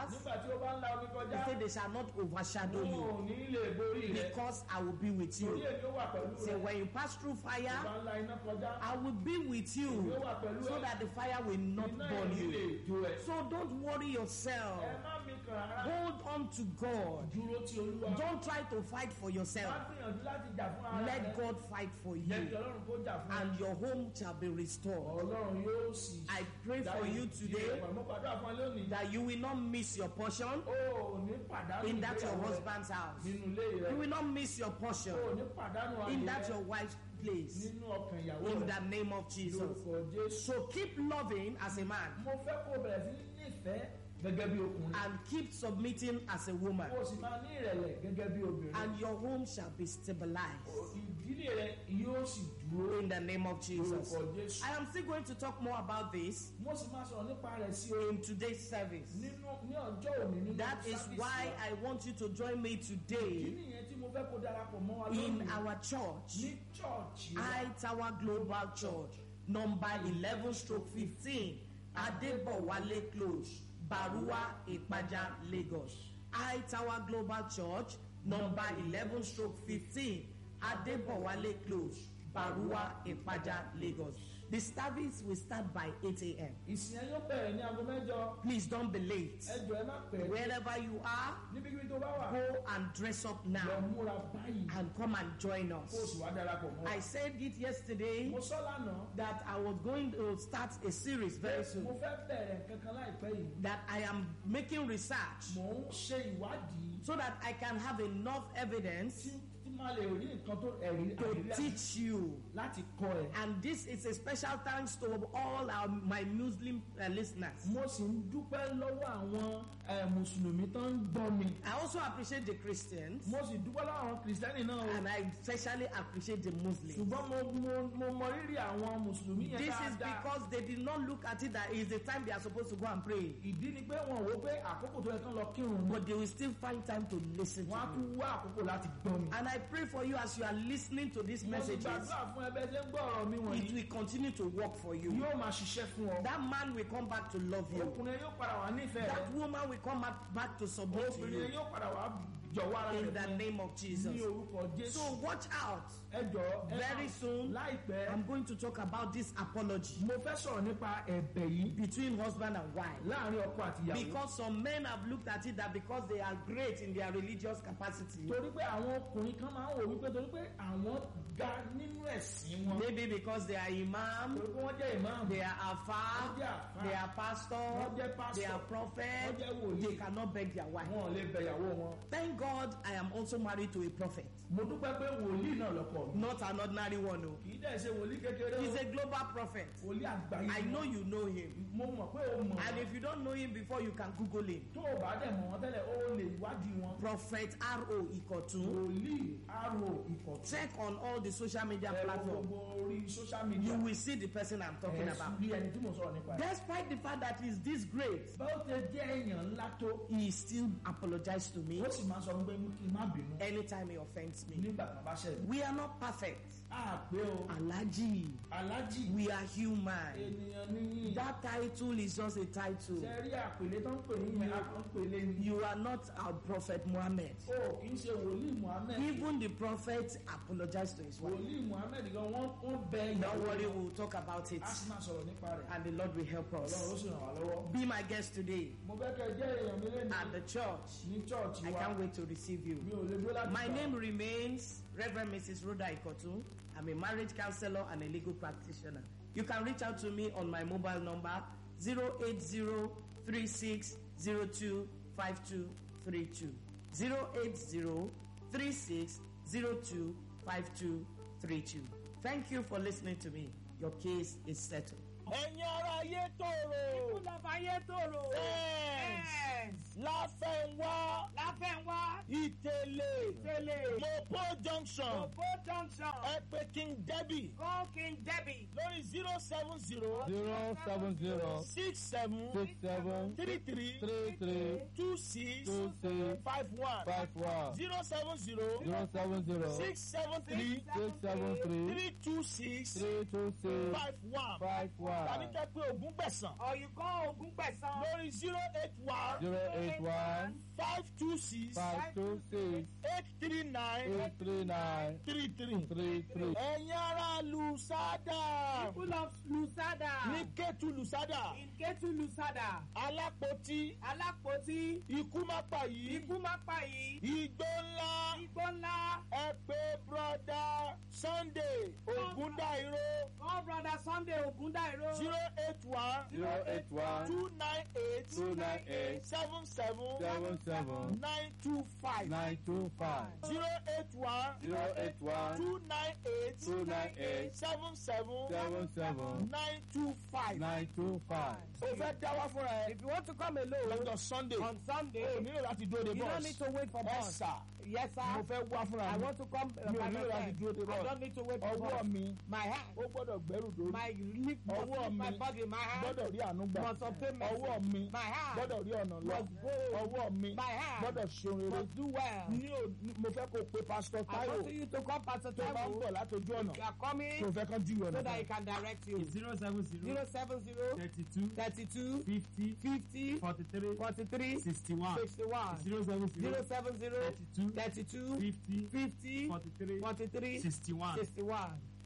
Speaker 2: nígbà tí ó bá ń la omi kọjá.
Speaker 3: He said they shall not overshadow
Speaker 2: wọn
Speaker 3: you
Speaker 2: ò ní lè borí rẹ.
Speaker 3: because I will be with you.
Speaker 2: torí èmi ó wà pẹ̀lú
Speaker 3: Say
Speaker 2: rẹ.
Speaker 3: when you pass through fire,
Speaker 2: tó bá ń la iná kọjá.
Speaker 3: I will be with you
Speaker 2: èmi ó wà pẹ̀lú
Speaker 3: so
Speaker 2: ẹ.
Speaker 3: that the fire will not
Speaker 2: iná
Speaker 3: burn
Speaker 2: yìí
Speaker 3: you.
Speaker 2: lè jó ẹ.
Speaker 3: So don't worry yourself.
Speaker 2: ẹ má mi kàn rárá.
Speaker 3: Hold on to God.
Speaker 2: dúró tí Olúwa.
Speaker 3: Don't try to fight for yourself.
Speaker 2: má gbìyànjú láti jà fún ara rẹ.
Speaker 3: Let God fight for
Speaker 2: jẹ́
Speaker 3: you,
Speaker 2: kí Ọlọ́run kó jà fún ẹ.
Speaker 3: and your home shall be restored.
Speaker 2: Ọlọ́run yóò sì.
Speaker 3: I pray for you today
Speaker 2: mo gbàdúrà fún ẹ lónìí.
Speaker 3: that you will not miss your portion
Speaker 2: o ò ní pàdánù
Speaker 3: in that your
Speaker 2: ìgbéyàwó rẹ
Speaker 3: husband's house.
Speaker 2: nínú ilé rẹ.
Speaker 3: You will not miss your portion
Speaker 2: o ò ní pàdánù
Speaker 3: in
Speaker 2: ayé
Speaker 3: that
Speaker 2: rẹ
Speaker 3: your wife's place.
Speaker 2: nínú ọkàn ìyàwó
Speaker 3: In
Speaker 2: rẹ.
Speaker 3: the name of Jesus.
Speaker 2: lórúkọ Jésù.
Speaker 3: So keep loving as a man
Speaker 2: mo fẹ́ kó o bẹ̀rẹ̀ sí ní nífẹ̀ẹ́ gẹ́gẹ́ bí ọkùnrin.
Speaker 3: and keep submitting as a woman,
Speaker 2: o sì máa ní ìrẹ̀lẹ̀ gẹ́gẹ́ bí obìnrin.
Speaker 3: and your home shall be stabilized
Speaker 2: ìdílé rẹ yóò sì dúró.
Speaker 3: in the name of Jesus.
Speaker 2: lórúkọ Jésù.
Speaker 3: I am still going to talk more about this
Speaker 2: mo sì máa sọ̀rọ̀ nípa rẹ̀ sí o.
Speaker 3: in today's service.
Speaker 2: nínú ní ọjọ́ òní nínú
Speaker 3: That is
Speaker 2: sáfíìsì
Speaker 3: why
Speaker 2: wa.
Speaker 3: I want you to join me
Speaker 2: Ìdí
Speaker 3: today
Speaker 2: nìyẹn tí mo fẹ́ kó darapọ̀ mọ́ wa
Speaker 3: in
Speaker 2: lónìí.
Speaker 3: our church,
Speaker 2: ní chọ́ọ̀chì wa.
Speaker 3: High Tower Global Church, number eleven stroke fifteen, Adebowale Close, Barua, Ipaja, Lagos. High Tower Global Church, number eleven stroke fifteen, Adebowale Close, Barua, Ipaja, Lagos. The service will start by eight a.m.
Speaker 2: ìsìn yẹn yóò bẹ̀rẹ̀ ní aago mẹ́jọ.
Speaker 3: Please don't be late.
Speaker 2: ẹ jọ̀ọ́ ẹ má pẹ́.
Speaker 3: Wherever you are,
Speaker 2: níbikíbi tó bá wà.
Speaker 3: go and dress up
Speaker 2: lọ
Speaker 3: now
Speaker 2: múra báyìí.
Speaker 3: and come and join
Speaker 2: kó o
Speaker 3: us.
Speaker 2: sì wá darapọ̀ mọ́ wa.
Speaker 3: I said it yesterday
Speaker 2: mo sọ lánàá.
Speaker 3: that I was going to start a series very soon.
Speaker 2: mo fẹ́ bẹ̀rẹ̀ kankan láìpẹ́ yìí.
Speaker 3: That I am making research
Speaker 2: mò ń ṣe ìwádìí.
Speaker 3: so that I can have enough evidence
Speaker 2: tí tí máa lè rí nǹkan tó ẹ̀rí
Speaker 3: to
Speaker 2: àrírí
Speaker 3: teach you.
Speaker 2: láti kọ́ ẹ.
Speaker 3: And this is a special thanks to all our, my Muslim uh, listeners.
Speaker 2: mo sì ń dúpẹ́ lọ́wọ́ àwọn eh, mùsùlùmí tó ń gbọ́ mi.
Speaker 3: I also appreciate the Christians,
Speaker 2: mo sì dúpẹ́ lọ́wọ́ àwọn kìrìsìtẹ́nì náà o.
Speaker 3: and I especially appreciate the Muslims.
Speaker 2: ṣùgbọ́n mo mo mo mọ rírì àwọn mùsùlùmí yẹn
Speaker 3: This is
Speaker 2: dáadáa.
Speaker 3: because they did not look at it that it's the time they are supposed to go and pray.
Speaker 2: ìdí ni pé wọn ò wò pé àkókò tó yẹ kán lọ kírun ni.
Speaker 3: But they will still find time to listen
Speaker 2: wọn á
Speaker 3: to me.
Speaker 2: tún wá àkókò láti gbọ́ mi.
Speaker 3: And I pray for you as you are listening to these
Speaker 2: mo sì
Speaker 3: messages,
Speaker 2: gbàdúrà fún ẹbẹ ṣe ń gbọ́ ọ̀rọ̀ mi
Speaker 3: it
Speaker 2: wọ̀nyí.
Speaker 3: will continue to work for you.
Speaker 2: yóò máa ṣiṣẹ́ fún ọ.
Speaker 3: That man will come back to love you.
Speaker 2: ọkùnrin yóò padà wá nífẹ̀ẹ́
Speaker 3: That
Speaker 2: rẹ.
Speaker 3: woman will come back, back to submit to
Speaker 2: obìnrin
Speaker 3: you
Speaker 2: yóò padà wá jọ̀wọ́ ara
Speaker 3: in
Speaker 2: rẹ̀
Speaker 3: the
Speaker 2: fún ẹ.
Speaker 3: name of Jesus.
Speaker 2: ní orúkọ Jésù.
Speaker 3: So watch out.
Speaker 2: ẹ jọ̀ọ́ ẹ
Speaker 3: Very
Speaker 2: máa-
Speaker 3: soon,
Speaker 2: láìpẹ́
Speaker 3: I'm going to talk about this apology
Speaker 2: mo fẹ́ sọ̀rọ̀ nípa ẹ̀bẹ̀ yìí
Speaker 3: between husband and wife.
Speaker 2: láàrin ọkọ àti ìyàwó.
Speaker 3: Because some men have looked at it that because they are great in their religious capacity,
Speaker 2: torí pé àwọn ọkùnrin kan máa ń wò wípé torí pé àwọn ga nínú ẹ̀sìn wọn.
Speaker 3: maybe because they are imam,
Speaker 2: torí pé wọ́n jẹ́ ìmáàmù.
Speaker 3: they are afa,
Speaker 2: Wọ́n jẹ́ àfáà.
Speaker 3: they are pastor,
Speaker 2: Wọ́n jẹ́ pastor.
Speaker 3: they are prophet,
Speaker 2: Wọ́n jẹ́ wòlíì.
Speaker 3: they cannot beg their wife.
Speaker 2: wọn ò lè bẹ ìyàwó wọn.
Speaker 3: Thank God I am also married to a prophet,
Speaker 2: mo dúpẹ́ pé wòlíì náà lọ́kọ mi.
Speaker 3: not an ordinary one. No.
Speaker 2: kì í dẹ̀ ṣe wòlíì kékeré
Speaker 3: He's
Speaker 2: o.
Speaker 3: a global prophet.
Speaker 2: wòlíì àgbáyé.
Speaker 3: I know you know him.
Speaker 2: mo mọ̀ pé o mọ̀.
Speaker 3: And if you don't know him before, you can Google him.
Speaker 2: tó o bá dẹ̀ mọ̀ wọ́n tẹ́lẹ̀ o lè wádìí wọn.
Speaker 3: Prophet R O Ikotun.
Speaker 2: wòlíì àrò ìkọ̀tún.
Speaker 3: Check on all the social media
Speaker 2: ẹ̀rọ
Speaker 3: platforms.
Speaker 2: gbogbo orí social media.
Speaker 3: You will see the person I'm talking
Speaker 2: Ẹ
Speaker 3: about.
Speaker 2: rí ẹni tí mo sọ̀rọ̀ nípa ẹ̀.
Speaker 3: Despite the fact that he's this great,
Speaker 2: báwo ṣe jẹ́ èèyàn ńlá tó.
Speaker 3: he still apologized to me
Speaker 2: ó sì máa sọ fún pé kí n má bínú.
Speaker 3: anytime he offends me.
Speaker 2: nígbà tó bá ṣẹ̀ mí.
Speaker 3: We are not perfect.
Speaker 2: a pé o.
Speaker 3: Alaji,
Speaker 2: alájì.
Speaker 3: we are human.
Speaker 2: ènìyàn níyìn.
Speaker 3: That title is just a title.
Speaker 2: ṣe rí àpèlé tó ń pè ní yẹn a kàn ń pèlé ni.
Speaker 3: You are not our prophet Muhammad.
Speaker 2: o kì í ṣe wòlíì muhammed.
Speaker 3: Even the prophet apologized to his wife.
Speaker 2: wòlíì muhammed gan wọ́n ń bẹ
Speaker 3: Don't
Speaker 2: ìyàwó
Speaker 3: worry,
Speaker 2: wọn.
Speaker 3: we'll talk about it.
Speaker 2: a sì máa sọ̀rọ̀ nípa rẹ̀.
Speaker 3: And the Lord will help
Speaker 2: ọlọ́run ó
Speaker 3: us.
Speaker 2: sì ràn wá lọ́wọ́.
Speaker 3: Be my guest today
Speaker 2: mo fẹ́ kẹ́ ẹ jẹ́ èèyàn mi lẹ́nu.
Speaker 3: at the church.
Speaker 2: ní chọ́ọ̀chì
Speaker 3: I
Speaker 2: wa.
Speaker 3: can't wait to receive you.
Speaker 2: mi ò lè dúró láti
Speaker 3: My
Speaker 2: gbà.
Speaker 3: name remains Reverend Missus Rhoda Ikotun. I'm a marriage counselor and a legal practitioner. You can reach out to me on my mobile number zero eight zero three six zero two five two three two. zero eight zero three six zero two five two three two. Thank you for listening to me. Your case is settled.
Speaker 5: ẹ̀yin ará ayé tòrò.
Speaker 6: People of Ayétòrò.
Speaker 5: Yes.
Speaker 6: Yes.
Speaker 5: Láfẹ̀nwá.
Speaker 6: Láfẹ̀nwá.
Speaker 5: Ìkòròdú. ìtẹ̀lẹ̀
Speaker 2: Tẹ́lẹ̀.
Speaker 5: mopo junction
Speaker 2: Mopo junction.
Speaker 5: ẹ pè King Debbie
Speaker 2: Call King Debbie.
Speaker 5: lórí zero seven zero
Speaker 6: zero seven zero
Speaker 5: six seven
Speaker 6: six seven
Speaker 5: three three
Speaker 6: three three
Speaker 5: two six
Speaker 6: two six
Speaker 5: five one
Speaker 6: five one
Speaker 5: zero seven zero
Speaker 6: zero seven zero
Speaker 5: six seven three
Speaker 6: six seven three
Speaker 5: three two six
Speaker 6: three two six
Speaker 5: five one
Speaker 6: five
Speaker 5: tàbí
Speaker 6: one
Speaker 5: kẹ́ pé Ògún gbẹ̀sán
Speaker 2: Or you call Ogun Pesan.
Speaker 5: lórí zero eight one
Speaker 6: zero eight one
Speaker 5: five two six
Speaker 6: five two six
Speaker 5: eight three nine
Speaker 6: eight three nine
Speaker 5: three three.
Speaker 6: three three.
Speaker 5: ẹ̀yin ará Lùsádà
Speaker 2: Full of Lusada.
Speaker 5: ní Kétu Lùsádà
Speaker 2: In Ketu Lusada.
Speaker 5: Alápótí
Speaker 2: Alápótí.
Speaker 5: ikú má pa yìí
Speaker 2: Ikú má pa yìí.
Speaker 5: igbó ńlá
Speaker 2: Igbó ńlá.
Speaker 5: ẹ pé brọ́dá Sunday Ògúndáìró
Speaker 2: Call brother Sunday Ogundairo.
Speaker 5: zero eight one
Speaker 6: zero eight one
Speaker 5: two nine eight
Speaker 6: two nine eight
Speaker 5: seven seven
Speaker 6: seven seven
Speaker 5: nine two five
Speaker 6: nine two five
Speaker 5: zero eight one
Speaker 6: zero eight one
Speaker 5: two nine eight
Speaker 6: two nine eight
Speaker 5: seven seven
Speaker 6: seven seven
Speaker 5: nine two five.
Speaker 6: nine two five.
Speaker 5: o fẹ́ dáwọ́ fúnra ẹ
Speaker 2: If you want to come alone
Speaker 5: lọ́jọ́ Sunday
Speaker 2: on Sunday,
Speaker 5: o nílò láti dúró de
Speaker 2: you don't
Speaker 5: bus
Speaker 2: need to wait for
Speaker 5: ẹ
Speaker 2: bus.
Speaker 5: sà
Speaker 2: Yes,
Speaker 5: mo
Speaker 2: sir.
Speaker 5: fẹ́ wá fúnra
Speaker 2: I
Speaker 5: mi
Speaker 2: want to come uh,
Speaker 5: mi ò
Speaker 2: by
Speaker 5: nílò láti
Speaker 2: myself.
Speaker 5: dúró de
Speaker 2: I
Speaker 5: bus
Speaker 2: don't need to wait for
Speaker 5: ọwọ́
Speaker 2: bus.
Speaker 5: mi
Speaker 2: My hand,
Speaker 5: ó gbọ́dọ̀ gbẹ́rù dórí
Speaker 2: my lip must
Speaker 5: ọwọ́
Speaker 2: lift my
Speaker 5: mi
Speaker 2: body. My hand
Speaker 5: gbọ́dọ̀ rí àánú gbà
Speaker 2: must obtain mercy.
Speaker 5: ọwọ́ mi
Speaker 2: My hand
Speaker 5: gbọ́dọ̀ rí ọ̀nà lọ
Speaker 2: must go.
Speaker 5: ọwọ́ mi
Speaker 2: My hand
Speaker 5: gbọ́dọ̀ ṣeun rere
Speaker 2: must do well.
Speaker 5: ní o mo fẹ́ kó o pe Pastor
Speaker 2: I
Speaker 5: Taiwo
Speaker 2: want you to come, Pastor
Speaker 5: tó bá ń
Speaker 2: Taiwo.
Speaker 5: bọ̀ látọjú ọ̀nà
Speaker 2: You are coming
Speaker 5: tó fẹ́ kán júwe ọ̀nà
Speaker 2: so that
Speaker 5: fún
Speaker 2: he can direct you.
Speaker 3: zero seven zero
Speaker 2: zero seven zero
Speaker 3: thirty two
Speaker 2: thirty two
Speaker 3: fifty
Speaker 2: fifty
Speaker 3: forty three
Speaker 2: forty three
Speaker 3: sixty one
Speaker 2: sixty one
Speaker 3: zero seven
Speaker 2: zero
Speaker 3: zero
Speaker 2: seven zero
Speaker 3: thirty two
Speaker 2: thirty two
Speaker 3: fifty
Speaker 2: fifty
Speaker 3: forty three
Speaker 2: forty three
Speaker 3: sixty one.
Speaker 2: sixty one.